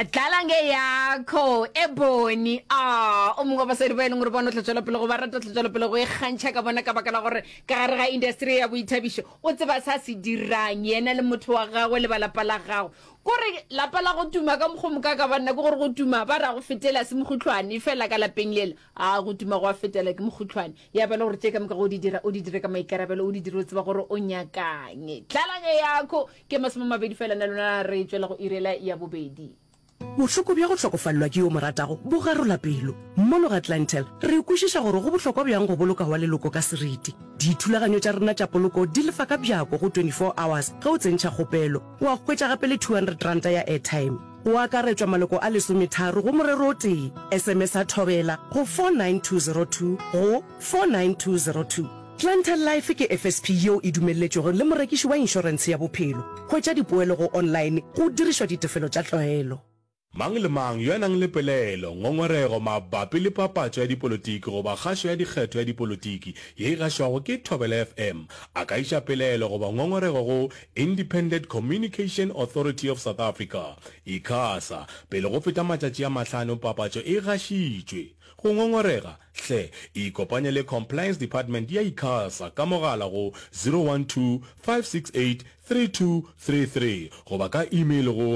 Tlalange yakho eboni umungo basedi ba eleng re bona tlotsela pele go ba rata tlotsela pele go ikgantšha ka bona ka baka la gore ka gare ga industry ya boithabišo o tseba sa se dirang yena le motho wa gagwe le balapa la gagwe kore lapa la go tuma ka mokgomoka ka banna ke gore go tuma ba ra go fetela se mokhutlwane fela ka lapeng lela go tuma go a fetela ke mokhutlwane ya ba le gore tse ka moka go di dire ka maikarabelo o di dire o tseba gore o nyakanye Tlalange yakho ke masomamabedi fela na lona re tswela go irela ya bobedi bohloko bja go hlokofallwa ke yo moratago bo garola pelo mono ga Clientele re ikwešiša gore go bohlokwa bjang go boloka wa leloko ka seriti dithulaganyo tša rena tša poloko di lefa ka bjako go 24 hours ge o tsentšha kgopelo wa hwetša gape le 200 ranta ya airtime o akaretswa maloko a lesometharo go morero o tee SMS a thobela go 49202 go 49202 Clientele Life ke FSP yo e dumelletšego le morekiši wa inšorense ya bophelo hwetša dipoelo go online go dirišwa ditefelo tša tlwaelo mang le mang yo a nang le pelelo ngongorego mabapi le papatšo ya dipolotiki goba kgašo ya dikgetho ya dipolotiki ye e gašwago ke Thobela FM a ka iša pelelo goba ngongorego go Independent Communication Authority of South Africa ICASA pele go feta matšatši a mahlano papatšo e gašitšwe go ngongorega hle ikopanye le Compliance Department ya ICASA ka mogala go 012 568 3233 goba ka email go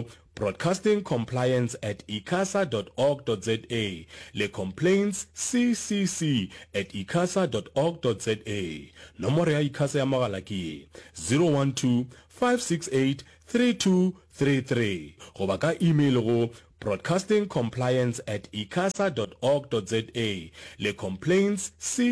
broadcastingcompliance@icasa.org.za le complaints ccc@icasa.org.za nomoro ya ICASA ya mogala ke 012 568 3233 goba ka email go broadcastingcompliance@icasa.org.za le complaints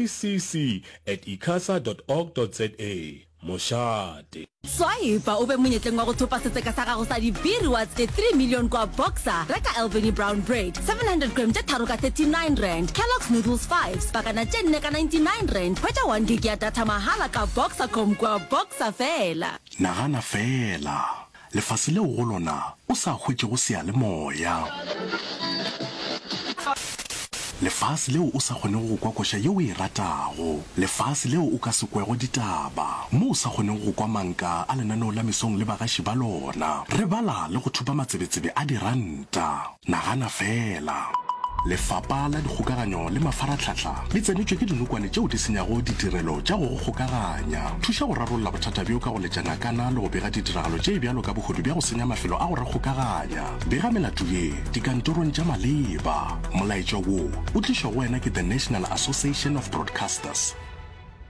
ccc@icasa.org.za mošate Swaipa o be monyetleng wa go thopa seteka sa gago sa di-beer rewards tse 3 million kwa Boxer reka Albany Brown Bread 700 gram tse tharo ka 39 rand Kellogg's Noodles 5 pakana tse nne ka 99 rand hwetša 1 gig ya data mahala ka Boxer.com kwa Boxer fela nagana fela lefase leo go lona o sa hwetše go sea le moya lefase leo o sa kgoneng go kwakoša yeo e ratago lefase leo o ka se kwego ditaba mo o sa kgoneng go kwa manka a lenaneo la mesong le bagaši ba lona re bala le go thupa matsebetsebe a diranta nagana fela lefapa la dikgokaganyo le mafaratlhatlha le tsenetšwe ke dinokwane tšeo di senyago ditirelo tša go kgokaganya thuša go rarolla bothata bjo ka go letšana kana le go bega ditiragalo tše bjalo ka bogodu bja go senya mafelo a go re kgokaganya bega melato ye dikantorong tša maleba molaetša wo o tlišwa go wena ke the National Association of Broadcasters